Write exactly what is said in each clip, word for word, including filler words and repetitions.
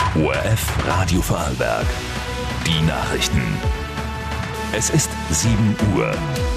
O R F Radio Vorarlberg. Die Nachrichten. Es ist sieben Uhr.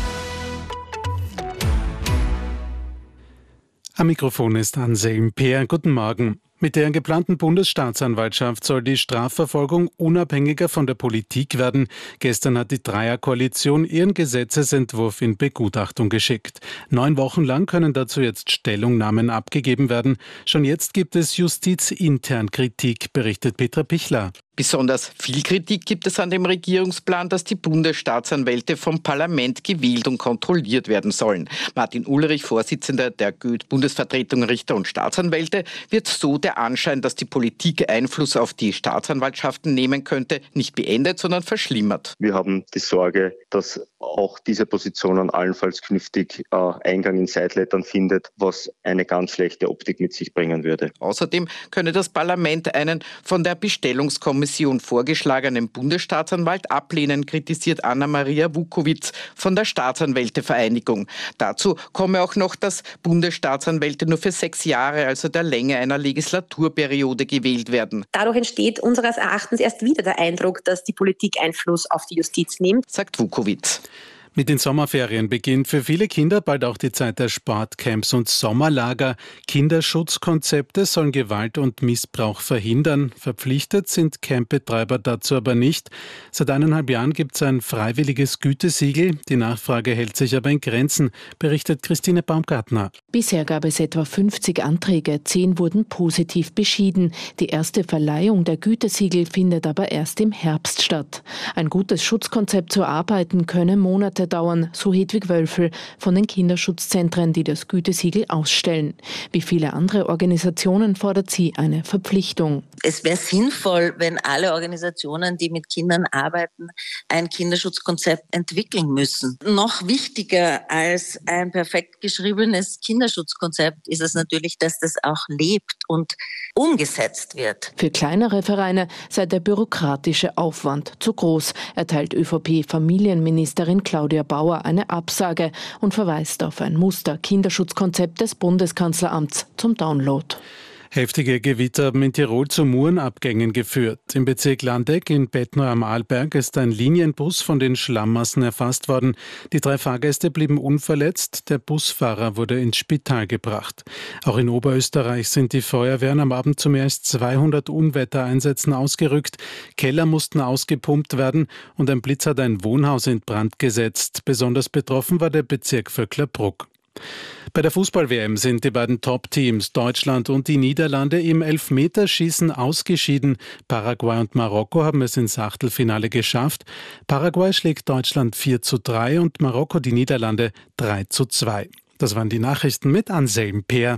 Am Mikrofon ist Anselm Peer. Guten Morgen. Mit der geplanten Bundesstaatsanwaltschaft soll die Strafverfolgung unabhängiger von der Politik werden. Gestern hat die Dreierkoalition ihren Gesetzesentwurf in Begutachtung geschickt. Neun Wochen lang können dazu jetzt Stellungnahmen abgegeben werden. Schon jetzt gibt es justizintern Kritik, berichtet Petra Pichler. Besonders viel Kritik gibt es an dem Regierungsplan, dass die Bundesstaatsanwälte vom Parlament gewählt und kontrolliert werden sollen. Martin Ulrich, Vorsitzender der Goethe-Bundesvertretung Richter und Staatsanwälte, wird so der Anschein, dass die Politik Einfluss auf die Staatsanwaltschaften nehmen könnte, nicht beendet, sondern verschlimmert. Wir haben die Sorge, dass auch diese Positionen allenfalls künftig äh, Eingang in Sidelettern findet, was eine ganz schlechte Optik mit sich bringen würde. Außerdem könne das Parlament einen von der Bestellungskommission vorgeschlagenen Bundesstaatsanwalt ablehnen, kritisiert Anna-Maria Vukovic von der Staatsanwältevereinigung. Dazu komme auch noch, dass Bundesstaatsanwälte nur für sechs Jahre, also der Länge einer Legislaturperiode, gewählt werden. Dadurch entsteht unseres Erachtens erst wieder der Eindruck, dass die Politik Einfluss auf die Justiz nimmt, sagt Vukovic. Mit den Sommerferien beginnt für viele Kinder bald auch die Zeit der Sportcamps und Sommerlager. Kinderschutzkonzepte sollen Gewalt und Missbrauch verhindern. Verpflichtet sind Campbetreiber dazu aber nicht. Seit eineinhalb Jahren gibt es ein freiwilliges Gütesiegel. Die Nachfrage hält sich aber in Grenzen, berichtet Christine Baumgartner. Bisher gab es etwa fünfzig Anträge, zehn wurden positiv beschieden. Die erste Verleihung der Gütesiegel findet aber erst im Herbst statt. Ein gutes Schutzkonzept zu erarbeiten könne Monate dauern, so Hedwig Wölfel von den Kinderschutzzentren, die das Gütesiegel ausstellen. Wie viele andere Organisationen fordert sie eine Verpflichtung. Es wäre sinnvoll, wenn alle Organisationen, die mit Kindern arbeiten, ein Kinderschutzkonzept entwickeln müssen. Noch wichtiger als ein perfekt geschriebenes Kinderschutzkonzept ist es natürlich, dass das auch lebt und umgesetzt wird. Für kleinere Vereine sei der bürokratische Aufwand zu groß, erteilt ÖVP-Familienministerin Claudia Bauer eine Absage und verweist auf ein Muster-Kinderschutzkonzept des Bundeskanzleramts zum Download. Heftige Gewitter haben in Tirol zu Murenabgängen geführt. Im Bezirk Landeck in Bettnau am Arlberg ist ein Linienbus von den Schlammmassen erfasst worden. Die drei Fahrgäste blieben unverletzt. Der Busfahrer wurde ins Spital gebracht. Auch in Oberösterreich sind die Feuerwehren am Abend zu mehr als zweihundert Unwettereinsätzen ausgerückt. Keller mussten ausgepumpt werden und ein Blitz hat ein Wohnhaus in Brand gesetzt. Besonders betroffen war der Bezirk Vöcklerbruck. Bei der Fußball-W M sind die beiden Top-Teams Deutschland und die Niederlande im Elfmeterschießen ausgeschieden. Paraguay und Marokko haben es ins Achtelfinale geschafft. Paraguay schlägt Deutschland vier zu drei und Marokko die Niederlande drei zu zwei. Das waren die Nachrichten mit Anselm Peer.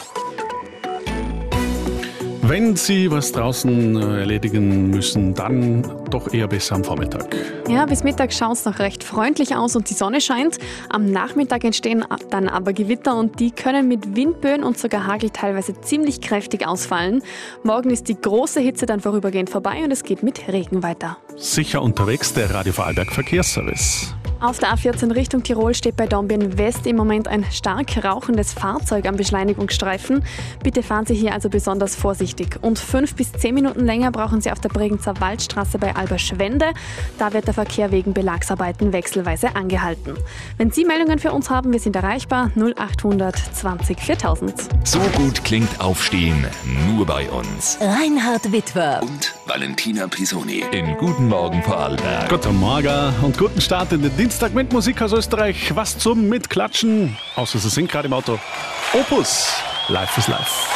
Wenn Sie was draußen erledigen müssen, dann doch eher besser am Vormittag. Ja, bis Mittag schaut es noch recht freundlich aus und die Sonne scheint. Am Nachmittag entstehen dann aber Gewitter und die können mit Windböen und sogar Hagel teilweise ziemlich kräftig ausfallen. Morgen ist die große Hitze dann vorübergehend vorbei und es geht mit Regen weiter. Sicher unterwegs, der Radio Vorarlberg Verkehrsservice. Auf der A vierzehn Richtung Tirol steht bei Dornbirn West im Moment ein stark rauchendes Fahrzeug am Beschleunigungsstreifen. Bitte fahren Sie hier also besonders vorsichtig. Und fünf bis zehn Minuten länger brauchen Sie auf der Bregenzer Waldstraße bei Alberschwende. Da wird der Verkehr wegen Belagsarbeiten wechselweise angehalten. Wenn Sie Meldungen für uns haben, wir sind erreichbar null achthundert zwanzig viertausend. So gut klingt Aufstehen nur bei uns. Reinhard Witwer und Valentina Pisoni in Guten Morgen Vorarlberg. Guten Morgen und guten Start in den Dienstag mit Musik aus Österreich. Was zum Mitklatschen, außer Sie sind gerade im Auto. Opus, Life is Life.